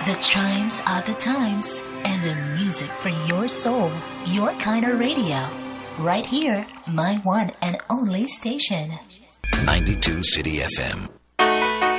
The chimes are the times and the music for your soul, your kind of radio. Right here, my one and only station. 92 City FM.